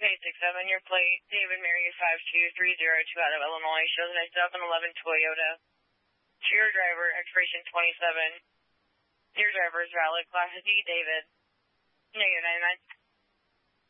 867, your plate, David Mary 52302 out of Illinois, shows a 711 Toyota. To your driver, expiration 27. Your driver is valid, Class D, David. Negative 99.